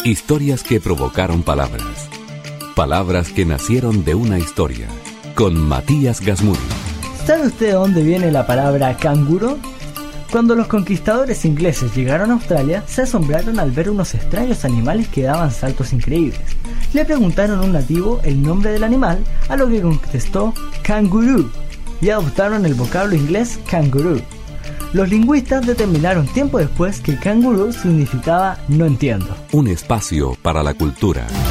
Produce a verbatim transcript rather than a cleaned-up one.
Historias que provocaron palabras. Palabras que nacieron de una historia. Con Matías Gasmuri. ¿Sabe usted de dónde viene la palabra canguro? Cuando los conquistadores ingleses llegaron a Australia, se asombraron al ver unos extraños animales que daban saltos increíbles. Le preguntaron a un nativo el nombre del animal, a lo que contestó kangaroo, y adoptaron el vocablo inglés kangaroo. Los lingüistas determinaron tiempo después que kangaroo significaba no entiendo. Un espacio para la cultura.